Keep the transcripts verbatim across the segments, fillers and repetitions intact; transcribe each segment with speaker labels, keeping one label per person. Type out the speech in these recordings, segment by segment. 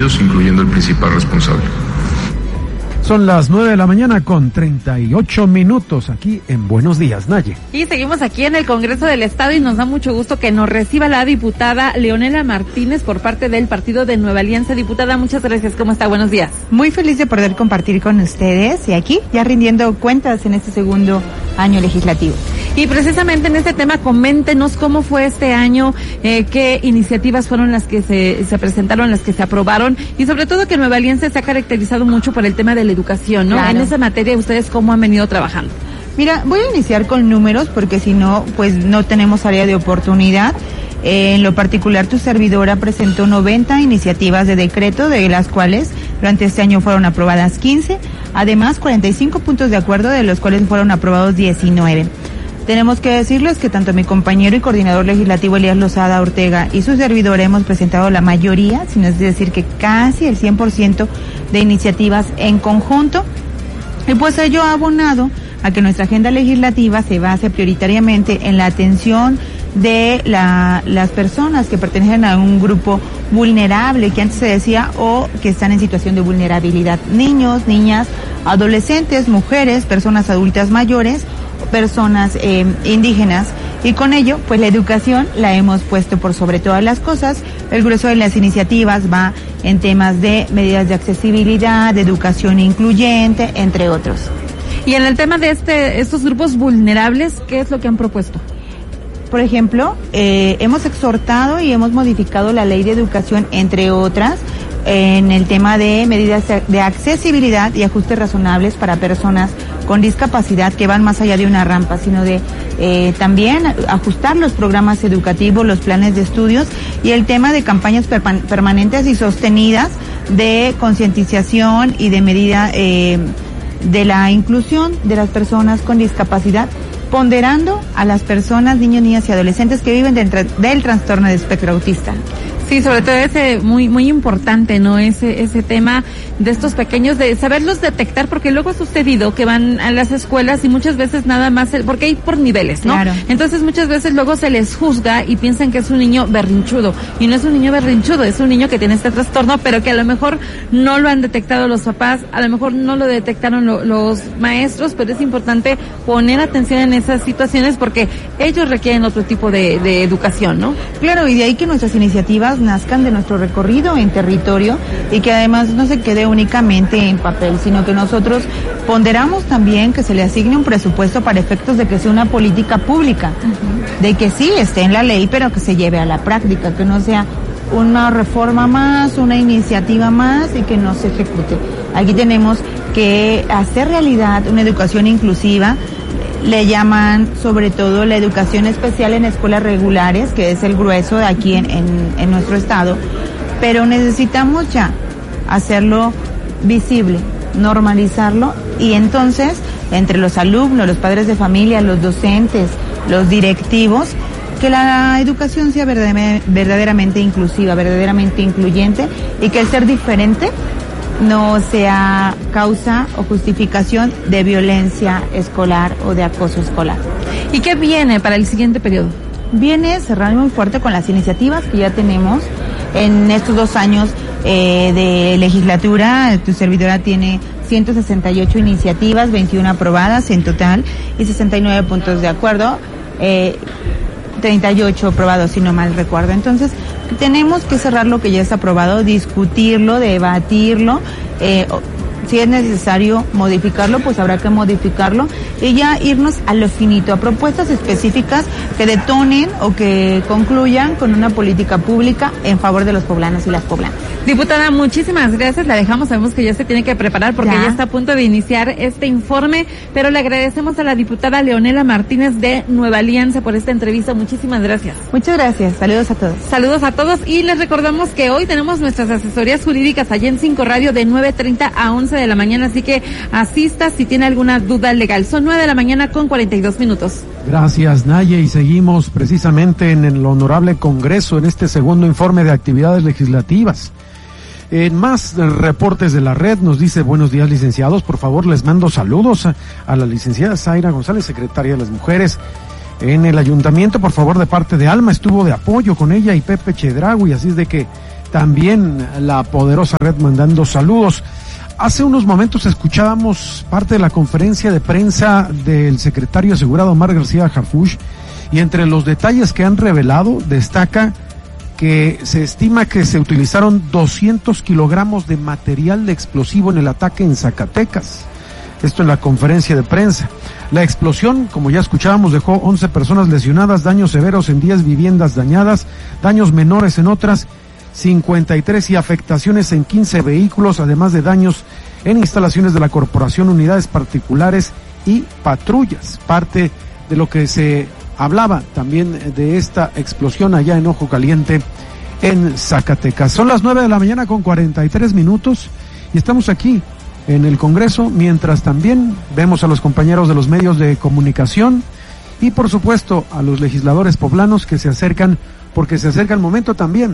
Speaker 1: ellos, incluyendo el principal responsable.
Speaker 2: Son las nueve de la mañana con treinta y ocho minutos aquí en Buenos Días, Naye.
Speaker 3: Y seguimos aquí en el Congreso del Estado y nos da mucho gusto que nos reciba la diputada Leonela Martínez por parte del Partido de Nueva Alianza. Diputada, muchas gracias. ¿Cómo está? Buenos días.
Speaker 4: Muy feliz de poder compartir con ustedes y aquí ya rindiendo cuentas en este segundo año legislativo.
Speaker 3: Y precisamente en este tema, coméntenos cómo fue este año, eh, qué iniciativas fueron las que se, se presentaron, las que se aprobaron, y sobre todo que Nueva Alianza se ha caracterizado mucho por el tema de la educación, ¿no? Claro. En esa materia, ¿ustedes cómo han venido trabajando?
Speaker 4: Mira, voy a iniciar con números porque si no, pues no tenemos área de oportunidad. Eh, en lo particular, tu servidora presentó noventa iniciativas de decreto, de las cuales durante este año fueron aprobadas quince, además cuarenta y cinco puntos de acuerdo, de los cuales fueron aprobados diecinueve. Tenemos que decirles que tanto mi compañero y coordinador legislativo Elías Lozada Ortega y su servidora hemos presentado la mayoría, sino es decir que casi el cien por ciento de iniciativas en conjunto, y pues ello ha abonado a que nuestra agenda legislativa se base prioritariamente en la atención de la, las personas que pertenecen a un grupo vulnerable, que antes se decía, o que están en situación de vulnerabilidad: niños, niñas, adolescentes, mujeres, personas adultas mayores, personas eh, indígenas, y con ello pues la educación la hemos puesto por sobre todas las cosas. El grueso de las iniciativas va en temas de medidas de accesibilidad, de educación incluyente, entre otros.
Speaker 3: Y en el tema de este estos grupos vulnerables, ¿qué es lo que han propuesto?
Speaker 4: Por ejemplo, eh, hemos exhortado y hemos modificado la ley de educación, entre otras, en el tema de medidas de accesibilidad y ajustes razonables para personas con discapacidad, que van más allá de una rampa, sino de eh, también ajustar los programas educativos, los planes de estudios, y el tema de campañas perman- permanentes y sostenidas de concientización y de medida eh, de la inclusión de las personas con discapacidad, ponderando a las personas, niños, niñas y adolescentes que viven del, tra- del trastorno de espectro autista.
Speaker 3: Sí, sobre todo ese muy muy importante, ¿no? Ese ese tema de estos pequeños, de saberlos detectar, porque luego ha sucedido que van a las escuelas y muchas veces nada más, porque hay por niveles, ¿no?
Speaker 4: Claro.
Speaker 3: Entonces muchas veces luego se les juzga y piensan que es un niño berrinchudo, y no es un niño berrinchudo, es un niño que tiene este trastorno, pero que a lo mejor no lo han detectado los papás, a lo mejor no lo detectaron lo, los maestros, pero es importante poner atención en esas situaciones porque ellos requieren otro tipo de, de educación, ¿no?
Speaker 4: Claro, y de ahí que nuestras iniciativas nazcan de nuestro recorrido en territorio y que además no se quede únicamente en papel, sino que nosotros ponderamos también que se le asigne un presupuesto para efectos de que sea una política pública, uh-huh. de que sí esté en la ley, pero que se lleve a la práctica, que no sea una reforma más, una iniciativa más y que no se ejecute. Aquí tenemos que hacer realidad una educación inclusiva. Le llaman sobre todo la educación especial en escuelas regulares, que es el grueso de aquí en, en, en nuestro estado, pero necesitamos ya hacerlo visible, normalizarlo, y entonces entre los alumnos, los padres de familia, los docentes, los directivos, que la educación sea verdaderamente inclusiva, verdaderamente incluyente, y que el ser diferente no sea causa o justificación de violencia escolar o de acoso escolar.
Speaker 3: ¿Y qué viene para el siguiente periodo?
Speaker 4: Viene cerrar muy fuerte con las iniciativas que ya tenemos en estos dos años eh, de legislatura. Tu servidora tiene ciento sesenta y ocho iniciativas, veintiuna aprobadas en total y sesenta y nueve puntos de acuerdo, eh, treinta y ocho aprobados si no mal recuerdo. Entonces tenemos que cerrar lo que ya está aprobado, discutirlo, debatirlo, eh, si es necesario modificarlo, pues habrá que modificarlo, y ya irnos a lo finito, a propuestas específicas que detonen o que concluyan con una política pública en favor de los poblanos y las poblanas.
Speaker 3: Diputada, muchísimas gracias, la dejamos, sabemos que ya se tiene que preparar porque ya, ya está a punto de iniciar este informe, pero le agradecemos a la diputada Leonela Martínez de Nueva Alianza por esta entrevista, muchísimas gracias.
Speaker 4: Muchas gracias, saludos a todos.
Speaker 3: Saludos a todos, y les recordamos que hoy tenemos nuestras asesorías jurídicas allá en cinco Radio de nueve treinta a once de la mañana, así que asista si tiene alguna duda legal. Son nueve de la mañana con cuarenta y dos minutos.
Speaker 2: Gracias, Naye, y seguimos precisamente en el honorable Congreso en este segundo informe de actividades legislativas. En más reportes de la red nos dice: buenos días, licenciados, por favor les mando saludos a, a la licenciada Zaira González, secretaria de las Mujeres en el ayuntamiento, por favor, de parte de Alma, estuvo de apoyo con ella y Pepe Chedraui, así es de que también la poderosa red mandando saludos. Hace unos momentos escuchábamos parte de la conferencia de prensa del secretario asegurado Omar García Harfuch, y entre los detalles que han revelado destaca que se estima que se utilizaron doscientos kilogramos de material de explosivo en el ataque en Zacatecas. Esto en la conferencia de prensa. La explosión, como ya escuchábamos, dejó once personas lesionadas, daños severos en diez viviendas dañadas, daños menores en otras cincuenta y tres y afectaciones en quince vehículos, además de daños en instalaciones de la corporación, unidades particulares y patrullas. Parte de lo que se hablaba también de esta explosión allá en Ojo Caliente, en Zacatecas. Son las nueve de la mañana con cuarenta y tres minutos y estamos aquí en el Congreso, mientras también vemos a los compañeros de los medios de comunicación y por supuesto a los legisladores poblanos que se acercan, porque se acerca el momento también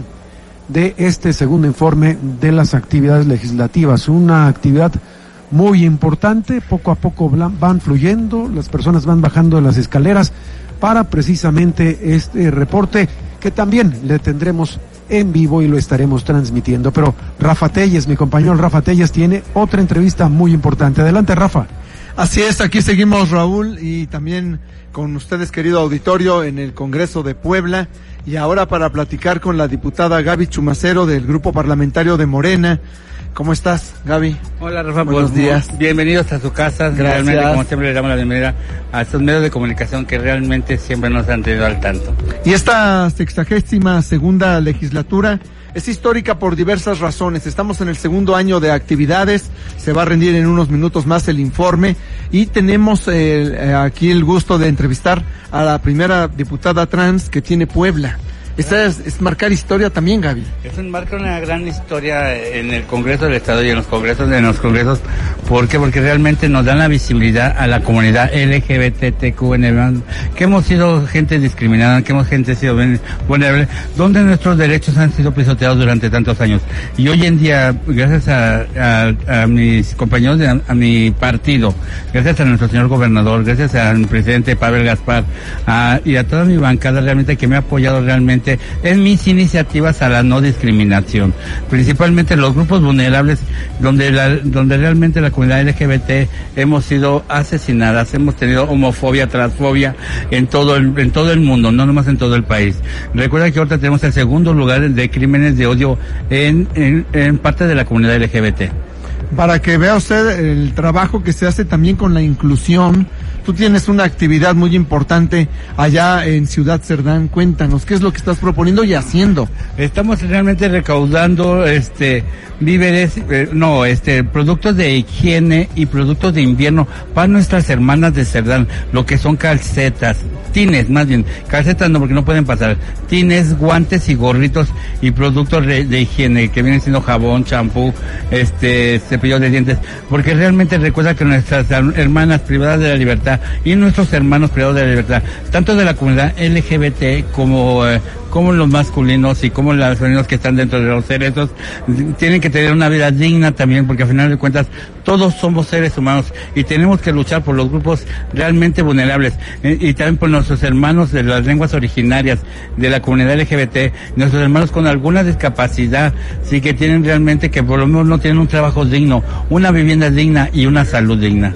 Speaker 2: de este segundo informe de las actividades legislativas. Una actividad muy importante, poco a poco van fluyendo, las personas van bajando de las escaleras para precisamente este reporte que también le tendremos en vivo y lo estaremos transmitiendo. Pero Rafa Telles, mi compañero Rafa Telles, tiene otra entrevista muy importante. Adelante, Rafa.
Speaker 5: Así es, aquí seguimos, Raúl, y también con ustedes, querido auditorio, en el Congreso de Puebla, y ahora para platicar con la diputada Gaby Chumacero del Grupo Parlamentario de Morena. ¿Cómo estás, Gaby?
Speaker 6: Hola, Rafa.
Speaker 5: Buenos
Speaker 6: pues,
Speaker 5: días.
Speaker 6: Bienvenidos a su casa.
Speaker 5: Gracias.
Speaker 6: Realmente, como siempre, le damos la bienvenida a estos medios de comunicación que realmente siempre nos han tenido al tanto.
Speaker 5: Y esta sexagésima segunda legislatura es histórica por diversas razones. Estamos en el segundo año de actividades, se va a rendir en unos minutos más el informe y tenemos eh, aquí el gusto de entrevistar a la primera diputada trans que tiene Puebla. Esta es, es marcar historia también, Gaby.
Speaker 6: Es un marca una gran historia en el Congreso del Estado y en los congresos, en los congresos. ¿Por qué? Porque realmente nos dan la visibilidad a la comunidad L G B T T Q N, que hemos sido gente discriminada, que hemos gente sido vulnerable, donde nuestros derechos han sido pisoteados durante tantos años. Y hoy en día, gracias a, a, a mis compañeros, de, a, a mi partido, gracias a nuestro señor gobernador, gracias al presidente Pavel Gaspar, a, y a toda mi bancada realmente que me ha apoyado realmente en mis iniciativas a la no discriminación, principalmente los grupos vulnerables, donde la, donde realmente la comunidad L G B T hemos sido asesinadas, hemos tenido homofobia, transfobia en todo el, en todo el mundo, no nomás en todo el país. Recuerda que ahorita tenemos el segundo lugar de crímenes de odio en, en, en parte de la comunidad L G B T.
Speaker 5: Para que vea usted el trabajo que se hace también con la inclusión. Tú tienes una actividad muy importante allá en Ciudad Cerdán. Cuéntanos, ¿qué es lo que estás proponiendo y haciendo?
Speaker 6: Estamos realmente recaudando este víveres, eh, no, este productos de higiene y productos de invierno para nuestras hermanas de Cerdán, lo que son calcetas, tines, más bien, calcetas no, porque no pueden pasar, tines, guantes y gorritos y productos de, de higiene, que vienen siendo jabón, champú, este, cepillo de dientes, porque realmente recuerda que nuestras hermanas privadas de la libertad y nuestros hermanos privados de la libertad, tanto de la comunidad L G B T como eh, como los masculinos y como los femeninos que están dentro de los cerezos, tienen que tener una vida digna también, porque al final de cuentas todos somos seres humanos y tenemos que luchar por los grupos realmente vulnerables eh, y también por nuestros hermanos de las lenguas originarias de la comunidad L G B T, nuestros hermanos con alguna discapacidad, sí, que tienen realmente, que por lo menos no tienen un trabajo digno, una vivienda digna y una salud digna.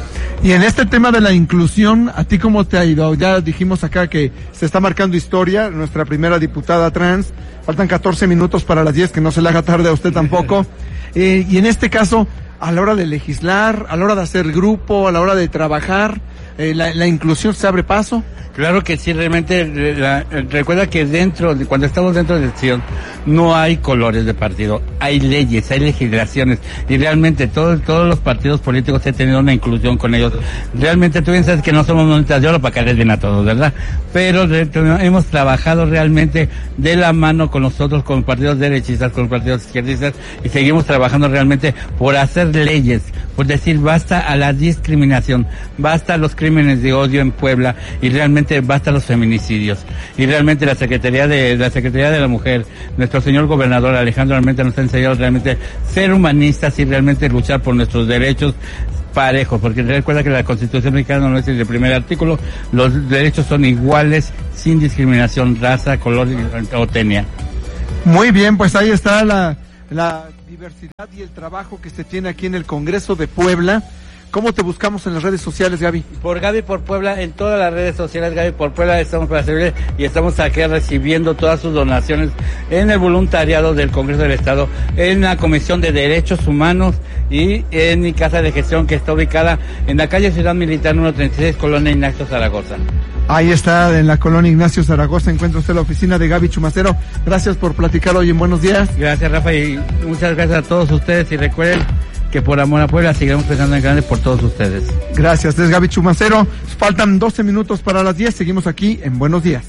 Speaker 5: Y en este tema de la inclusión, ¿a ti cómo te ha ido? Ya dijimos acá que se está marcando historia, nuestra primera diputada trans, faltan catorce minutos para las diez, que no se le haga tarde a usted tampoco. Eh, y en este caso, a la hora de legislar, a la hora de hacer grupo, a la hora de trabajar, eh, la, la inclusión se abre paso.
Speaker 6: Claro que sí, realmente, la, recuerda que dentro, cuando estamos dentro de Sion, no hay colores de partido, hay leyes, hay legislaciones, y realmente todos, todos los partidos políticos han tenido una inclusión con ellos. Realmente tú bien sabes que no somos monedas de oro para caerles bien a todos, ¿verdad? Pero re, hemos trabajado realmente de la mano con nosotros, con partidos derechistas, con partidos izquierdistas, y seguimos trabajando realmente por hacer leyes, por decir basta a la discriminación, basta a los crímenes de odio en Puebla, y realmente basta los feminicidios. Y realmente la Secretaría de la Secretaría de la Mujer, nuestro señor gobernador Alejandro Armenta, nos ha enseñado realmente ser humanistas y realmente luchar por nuestros derechos parejos, porque recuerda que la Constitución mexicana no es el primer artículo, los derechos son iguales, sin discriminación, raza, color o etnia.
Speaker 5: Muy bien, pues ahí está la, la diversidad y el trabajo que se tiene aquí en el Congreso de Puebla. ¿Cómo te buscamos en las redes sociales, Gaby?
Speaker 6: Por Gaby por Puebla, en todas las redes sociales, Gaby por Puebla, estamos para servirle y estamos aquí recibiendo todas sus donaciones en el voluntariado del Congreso del Estado, en la Comisión de Derechos Humanos y en mi casa de gestión que está ubicada en la calle Ciudad Militar número treinta y seis, Colonia Ignacio Zaragoza.
Speaker 5: Ahí está, en la Colonia Ignacio Zaragoza, encuentra usted la oficina de Gaby Chumacero. Gracias por platicar hoy en Buenos Días.
Speaker 6: Gracias, Rafa, y muchas gracias a todos ustedes y recuerden que por amor a Puebla seguiremos pensando en grande por todos ustedes.
Speaker 5: Gracias, es Gaby Chumacero. Faltan doce minutos para las diez, seguimos aquí en Buenos Días.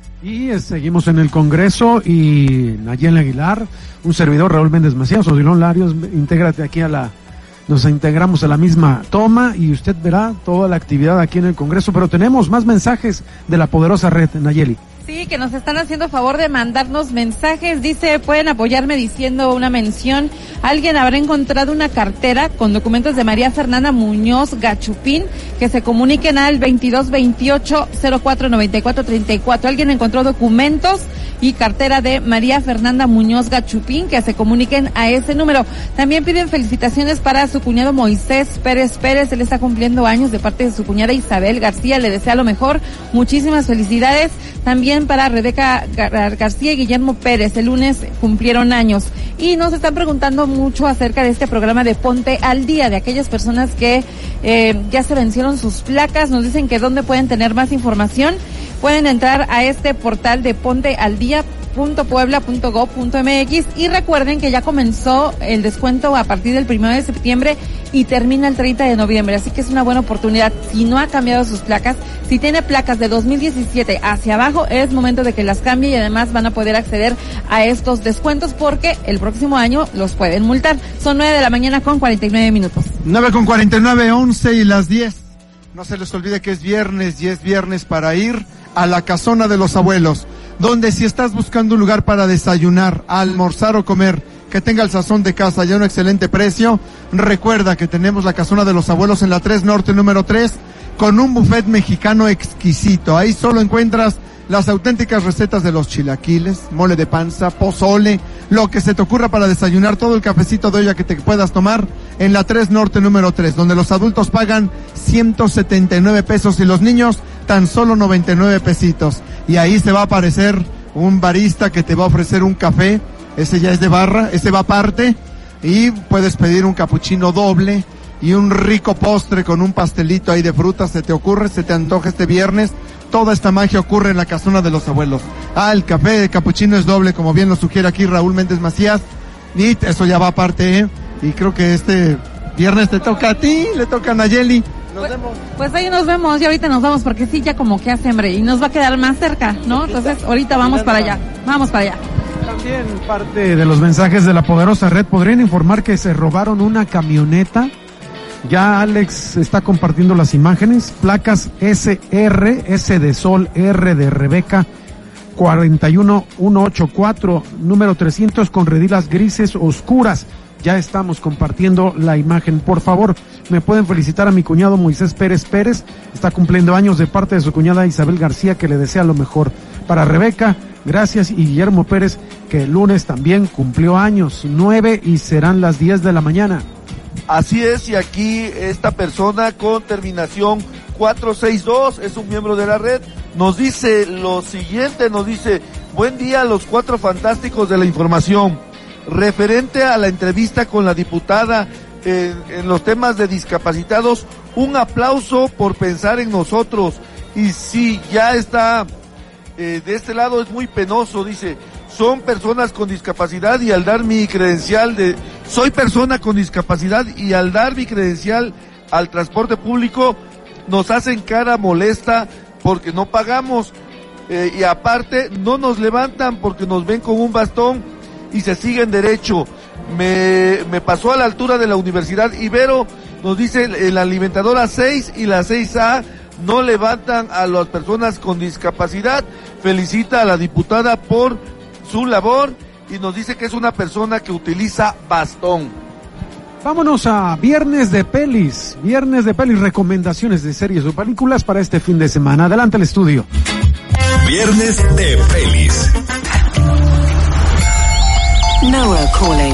Speaker 2: Y eh, seguimos en el Congreso y Nayeli Aguilar, un servidor, Raúl Méndez Macías, Odilon Larios, intégrate aquí a la, nos integramos a la misma toma y usted verá toda la actividad aquí en el Congreso, pero tenemos más mensajes de la poderosa red, Nayeli.
Speaker 3: Sí, que nos están haciendo favor de mandarnos mensajes. Dice, pueden apoyarme diciendo una mención. Alguien habrá encontrado una cartera con documentos de María Fernanda Muñoz Gachupín, que se comuniquen al veintidós veintiocho cero cuatro noventa y cuatro treinta y cuatro. Alguien encontró documentos y cartera de María Fernanda Muñoz Gachupín, que se comuniquen a ese número. También piden felicitaciones para su cuñado Moisés Pérez Pérez. Él está cumpliendo años de parte de su cuñada Isabel García. Le desea lo mejor. Muchísimas felicidades. También para Rebeca Gar- García y Guillermo Pérez. El lunes cumplieron años. Y nos están preguntando mucho acerca de este programa de Ponte al Día, de aquellas personas que eh, ya se vencieron sus placas. Nos dicen que dónde pueden tener más información. Pueden entrar a este portal de ponte al día punto puebla punto gob punto mx y recuerden que ya comenzó el descuento a partir del primero de septiembre y termina el treinta de noviembre, así que es una buena oportunidad. Si no ha cambiado sus placas, si tiene placas de dos mil diecisiete hacia abajo, es momento de que las cambie y además van a poder acceder a estos descuentos porque el próximo año los pueden multar. Son nueve de la mañana con cuarenta y nueve minutos.
Speaker 5: nueve con cuarenta y nueve, once y las diez. No se les olvide que es viernes y es viernes para ir a la Casona de los Abuelos, donde si estás buscando un lugar para desayunar, almorzar o comer, que tenga el sazón de casa y a un excelente precio, recuerda que tenemos la Casona de los Abuelos en la tres Norte número tres, con un buffet mexicano exquisito. Ahí solo encuentras las auténticas recetas de los chilaquiles, mole de panza, pozole, lo que se te ocurra para desayunar, todo el cafecito de olla que te puedas tomar en la tres Norte número tres, donde los adultos pagan ciento setenta y nueve pesos y los niños tan solo noventa y nueve pesitos. Y ahí se va a aparecer un barista que te va a ofrecer un café, ese ya es de barra, ese va aparte, y puedes pedir un capuchino doble y un rico postre con un pastelito ahí de frutas, se te ocurre, se te antoja este viernes. Toda esta magia ocurre en la Casona de los Abuelos. Ah, el café de capuchino es doble, como bien lo sugiere aquí Raúl Méndez Macías. Y eso ya va aparte, ¿eh? Y creo que este viernes te toca a ti, le toca a Nayeli. Nos
Speaker 3: pues,
Speaker 5: vemos.
Speaker 3: Pues ahí nos vemos y ahorita nos vamos porque sí, ya como que hace hambre y nos va a quedar más cerca, ¿no? Entonces ahorita vamos para allá, vamos para allá.
Speaker 2: También parte de los mensajes de la poderosa red, podrían informar que se robaron una camioneta. Ya Alex está compartiendo las imágenes, placas S R, S de Sol, R de Rebeca, cuarenta y uno mil ciento ochenta y cuatro, número trescientos con redilas grises oscuras. Ya estamos compartiendo la imagen. Por favor, me pueden felicitar a mi cuñado Moisés Pérez Pérez, está cumpliendo años de parte de su cuñada Isabel García, que le desea lo mejor. Para Rebeca, gracias, y Guillermo Pérez, que el lunes también cumplió años, nueve y serán las diez de la mañana.
Speaker 7: Así es, y aquí esta persona con terminación cuatro seis dos es un miembro de la red, nos dice lo siguiente, nos dice, buen día a los cuatro fantásticos de la información, referente a la entrevista con la diputada eh, en los temas de discapacitados, un aplauso por pensar en nosotros, y sí, ya está, eh, de este lado es muy penoso, dice, son personas con discapacidad y al dar mi credencial de, soy persona con discapacidad y al dar mi credencial al transporte público nos hacen cara molesta porque no pagamos eh, y aparte no nos levantan porque nos ven con un bastón y se siguen derecho. Me, me pasó a la altura de la Universidad Ibero, nos dice en la alimentadora seis y la seis A no levantan a las personas con discapacidad. Felicita a la diputada por su labor y nos dice que es una persona que utiliza bastón.
Speaker 2: Vámonos a Viernes de Pelis, Viernes de Pelis, recomendaciones de series o películas para este fin de semana. Adelante al estudio.
Speaker 8: Viernes de Pelis. Noah calling.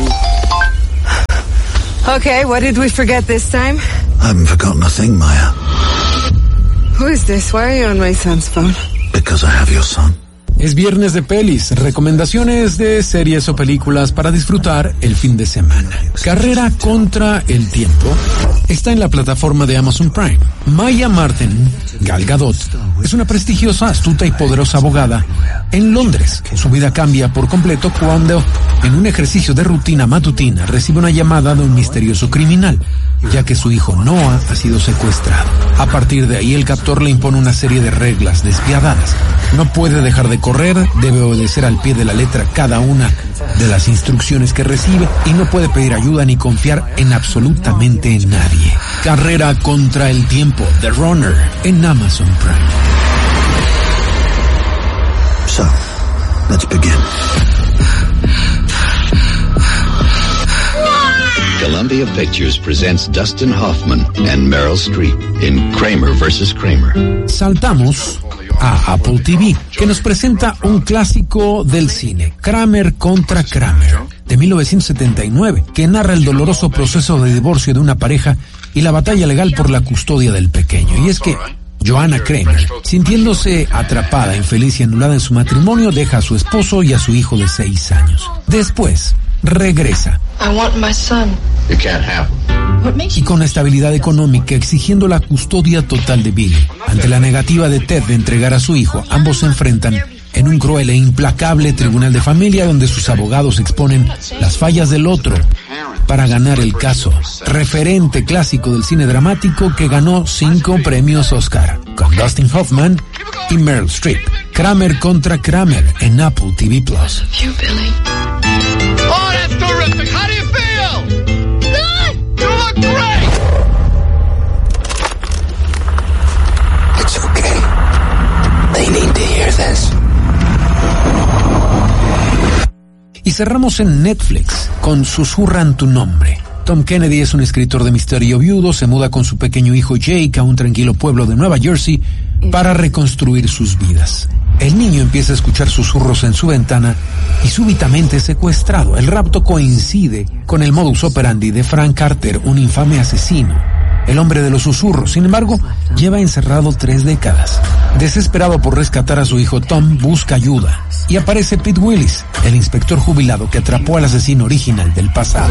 Speaker 8: Okay, what did we forget this time?
Speaker 9: I haven't forgotten a thing, Maya.
Speaker 8: Who is this? Why are you on my son's phone?
Speaker 9: Because I have your son.
Speaker 2: Es viernes de pelis, recomendaciones de series o películas para disfrutar el fin de semana. Carrera contra el tiempo está en la plataforma de Amazon Prime. Maya Martin, Gal Gadot, es una prestigiosa, astuta y poderosa abogada en Londres. Su vida cambia por completo cuando, en un ejercicio de rutina matutina, recibe una llamada de un misterioso criminal, ya que su hijo Noah ha sido secuestrado. A partir de ahí, el captor le impone una serie de reglas despiadadas. No puede dejar de correr, debe obedecer al pie de la letra cada una de las instrucciones que recibe y no puede pedir ayuda ni confiar en absolutamente nadie. Carrera contra el tiempo, The Runner, en Amazon Prime.
Speaker 9: So, let's begin.
Speaker 10: Columbia Pictures presents Dustin Hoffman and Meryl Streep in Kramer versus Kramer.
Speaker 2: Saltamos a Apple T V, que nos presenta un clásico del cine, Kramer contra Kramer, de mil novecientos setenta y nueve, que narra el doloroso proceso de divorcio de una pareja y la batalla legal por la custodia del pequeño. Y es que Joanna Kramer, sintiéndose atrapada, infeliz y anulada en su matrimonio, deja a su esposo y a su hijo de seis años. Después, regresa.
Speaker 11: I want my son.
Speaker 10: You can't have him.
Speaker 2: Y con estabilidad económica, exigiendo la custodia total de Billy. Ante la negativa de Ted de entregar a su hijo, ambos se enfrentan en un cruel e implacable tribunal de familia donde sus abogados exponen las fallas del otro para ganar el caso. Referente clásico del cine dramático que ganó cinco premios Oscar, con Dustin Hoffman y Meryl Streep. Kramer contra Kramer en Apple T V Plus.
Speaker 11: You, Billy.
Speaker 12: Oh, that's terrific. How do you feel? Good. You look great.
Speaker 9: It's okay. They need to hear this.
Speaker 2: Y cerramos en Netflix con Susurran tu nombre. Tom Kennedy es un escritor de misterio viudo, se muda con su pequeño hijo Jake a un tranquilo pueblo de Nueva Jersey para reconstruir sus vidas. El niño empieza a escuchar susurros en su ventana y súbitamente es secuestrado. El rapto coincide con el modus operandi de Frank Carter, un infame asesino, el hombre de los susurros. Sin embargo, lleva encerrado tres décadas. Desesperado por rescatar a su hijo, Tom busca ayuda y aparece Pete Willis, el inspector jubilado que atrapó al asesino original del pasado.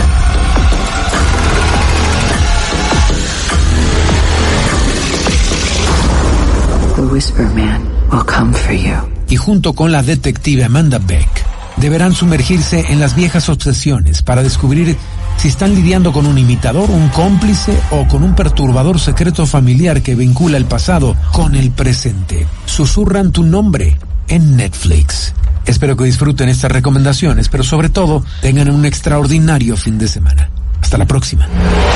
Speaker 8: The Whisper Man will come for you.
Speaker 2: Y junto con la detective Amanda Beck, deberán sumergirse en las viejas obsesiones para descubrir si están lidiando con un imitador, un cómplice o con un perturbador secreto familiar que vincula el pasado con el presente. Susurran tu nombre en Netflix. Espero que disfruten estas recomendaciones, pero sobre todo tengan un extraordinario fin de semana. Hasta la próxima.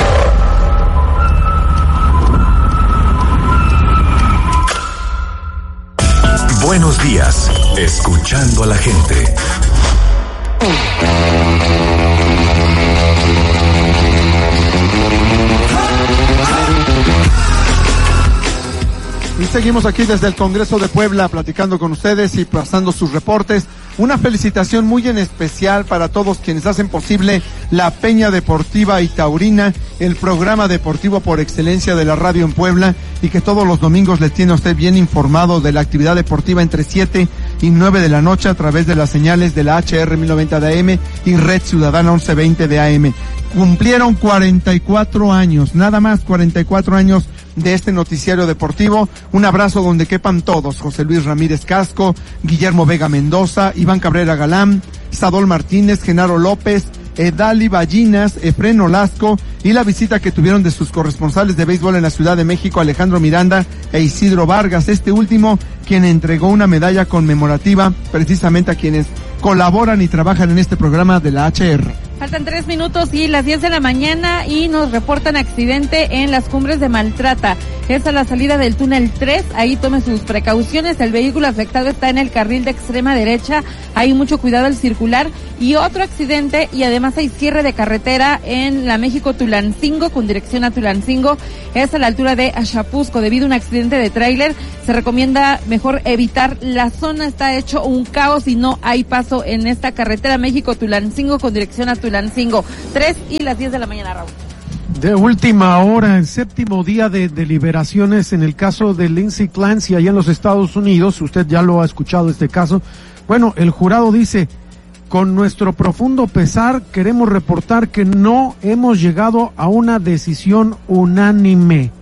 Speaker 13: Buenos días, escuchando a la gente.
Speaker 5: Y seguimos aquí desde el Congreso de Puebla platicando con ustedes y pasando sus reportes. Una felicitación muy en especial para todos quienes hacen posible la Peña Deportiva y Taurina, el programa deportivo por excelencia de la radio en Puebla, y que todos los domingos les tiene a usted bien informado de la actividad deportiva entre siete y nueve de la noche a través de las señales de la H R mil noventa de A M y Red Ciudadana once veinte de A M. Cumplieron cuarenta y cuatro años, nada más cuarenta y cuatro años de este noticiario deportivo. Un abrazo donde quepan todos: José Luis Ramírez Casco, Guillermo Vega Mendoza, Iván Cabrera Galán, Sadol Martínez, Genaro López, Edali Ballinas, Efren Olasco, y la visita que tuvieron de sus corresponsales de béisbol en la Ciudad de México, Alejandro Miranda e Isidro Vargas, este último quien entregó una medalla conmemorativa precisamente a quienes colaboran y trabajan en este programa de la H R.
Speaker 3: Faltan tres minutos y las diez de la mañana y nos reportan accidente en las Cumbres de Maltrata. Es a la salida del túnel tres, ahí tome sus precauciones. El vehículo afectado está en el carril de extrema derecha, hay mucho cuidado al circular. Y otro accidente, y además hay cierre de carretera en la México-Tulancingo, con dirección a Tulancingo, es a la altura de Axapusco. Debido a un accidente de tráiler, se recomienda mejor evitar la zona, está hecho un caos y no hay paso en esta carretera México-Tulancingo con dirección a Tulancingo. Tres y las diez de la mañana, Raúl.
Speaker 2: De última hora, el séptimo día de deliberaciones en el caso de Lindsay Clancy allá en los Estados Unidos. Usted ya lo ha escuchado este caso. Bueno, el jurado dice: con nuestro profundo pesar queremos reportar que no hemos llegado a una decisión unánime.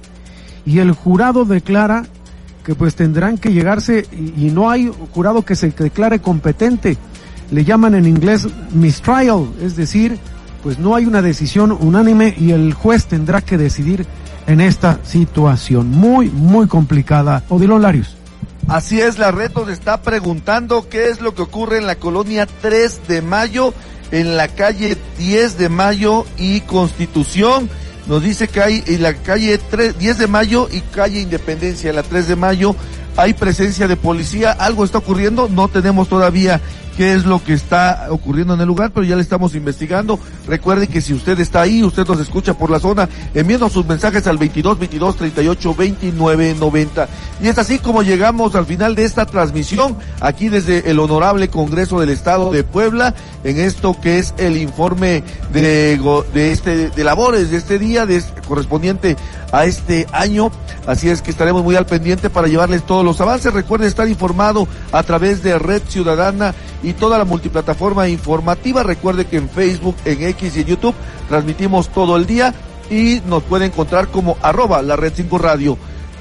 Speaker 2: Y el jurado declara que pues tendrán que llegarse, y, y no hay jurado que se declare competente. Le llaman en inglés mistrial, es decir, pues no hay una decisión unánime y el juez tendrá que decidir en esta situación muy, muy complicada. Odilon Larios.
Speaker 7: Así es, la red nos está preguntando qué es lo que ocurre en la colonia tres de mayo, en la calle diez de mayo y Constitución. Nos dice que hay en la calle diez de mayo y calle Independencia, en la tres de mayo, hay presencia de policía. Algo está ocurriendo, no tenemos todavía qué es lo que está ocurriendo en el lugar, pero ya le estamos investigando. Recuerde que si usted está ahí, usted nos escucha por la zona, enviando sus mensajes al veintidós, veintidós, treinta y ocho, veintinueve, noventa. Y es así como llegamos al final de esta transmisión, aquí desde el Honorable Congreso del Estado de Puebla, en esto que es el informe de, de este, de labores de este día, de, correspondiente a este año. Así es que estaremos muy al pendiente para llevarles todos los avances. Recuerde estar informado a través de Red Ciudadana y toda la multiplataforma informativa. Recuerde que en Facebook, en X y en YouTube transmitimos todo el día y nos puede encontrar como arroba la Red cinco Radio.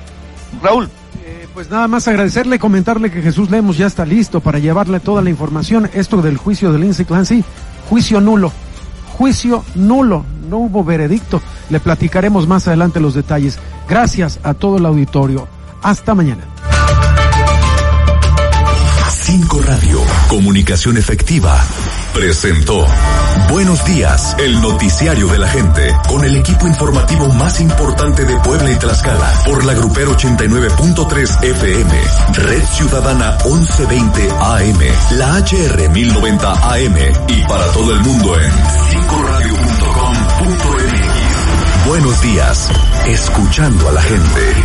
Speaker 7: Raúl.
Speaker 2: Eh, pues nada más agradecerle, comentarle que Jesús Lemos ya está listo para llevarle toda la información. Esto del juicio de Lindsay Clancy, juicio nulo, juicio nulo, no hubo veredicto. Le platicaremos más adelante los detalles. Gracias a todo el auditorio. Hasta mañana.
Speaker 13: cinco Radio, comunicación efectiva, presentó Buenos Días, el noticiario de la gente, con el equipo informativo más importante de Puebla y Tlaxcala, por la Grupero ochenta y nueve punto tres F M, Red Ciudadana once veinte A M, la H R mil noventa A M y para todo el mundo en cinco radio punto com punto m x. Buenos días, escuchando a la gente.